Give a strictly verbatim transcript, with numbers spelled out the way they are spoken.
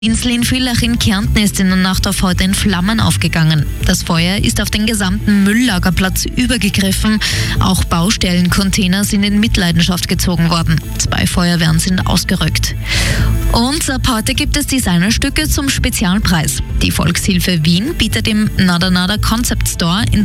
Insel-in-Villach in Kärnten ist in der Nacht auf heute in Flammen aufgegangen. Das Feuer ist auf den gesamten Mülllagerplatz übergegriffen. Auch Baustellencontainer sind in Mitleidenschaft gezogen worden. Zwei Feuerwehren sind ausgerückt. Und ab heute gibt es Designerstücke zum Spezialpreis. Die Volkshilfe Wien bietet im Nada Nada Concept Store in